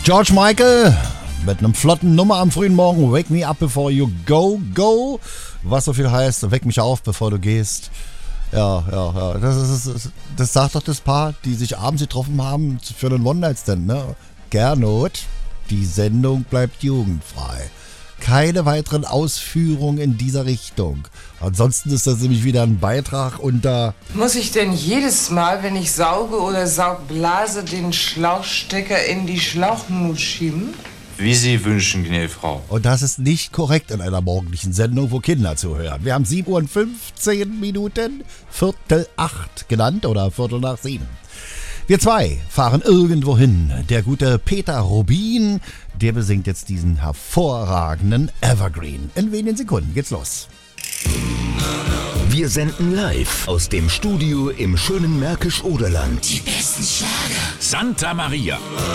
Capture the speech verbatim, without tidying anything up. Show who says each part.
Speaker 1: George Michael mit einem flotten Nummer am frühen Morgen. Wake me up before you go, go. Was so viel heißt, weck mich auf, bevor du gehst. Ja, ja, ja. Das, ist, das sagt doch das Paar, die sich abends getroffen haben für einen One-Night-Stand, ne? Gernot, die Sendung bleibt jugendfrei. Keine weiteren Ausführungen in dieser Richtung. Ansonsten ist das nämlich wieder ein Beitrag unter...
Speaker 2: Muss ich denn jedes Mal, wenn ich sauge oder saugblase, den Schlauchstecker in die Schlauchnut schieben?
Speaker 3: Wie Sie wünschen, gnädige Frau.
Speaker 1: Und das ist nicht korrekt in einer morgendlichen Sendung, wo Kinder zuhören. Wir haben sieben Uhr und fünfzehn Minuten, Viertel acht genannt oder Viertel nach sieben. Wir zwei fahren irgendwo hin. Der gute Peter Rubin, der besingt jetzt diesen hervorragenden Evergreen. In wenigen Sekunden geht's los.
Speaker 4: Wir senden live aus dem Studio im schönen Märkisch-Oderland.
Speaker 5: Die besten Schlager.
Speaker 4: Santa Maria.